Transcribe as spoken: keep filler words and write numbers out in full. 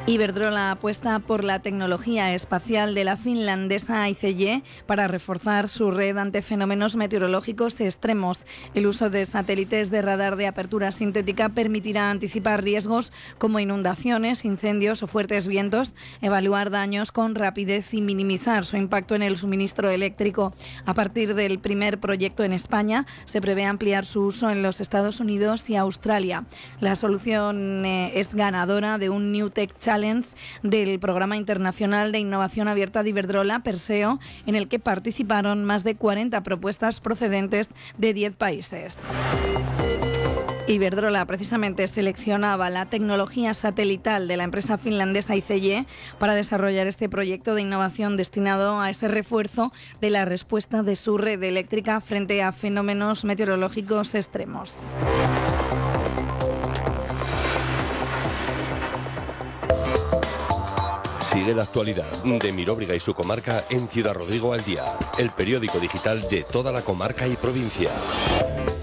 Iberdrola apuesta por la tecnología espacial de la finlandesa I C E para reforzar su red ante fenómenos meteorológicos extremos. El uso de satélites de radar de apertura sintética permitirá anticipar riesgos como inundaciones, incendios o fuertes vientos, evaluar daños con rapidez y minimizar su impacto en el suministro eléctrico. A partir del primer proyecto en España, se prevé ampliar su uso en los Estados Unidos y Australia. La solución eh, es ganadora de un New Tech Challenge del Programa Internacional de Innovación Abierta de Iberdrola, Perseo, en el que participaron más de cuarenta propuestas procedentes de diez países. Iberdrola precisamente seleccionaba la tecnología satelital de la empresa finlandesa I C E para desarrollar este proyecto de innovación destinado a ese refuerzo de la respuesta de su red eléctrica frente a fenómenos meteorológicos extremos. Sigue la actualidad de Miróbriga y su comarca en Ciudad Rodrigo al Día, el periódico digital de toda la comarca y provincia.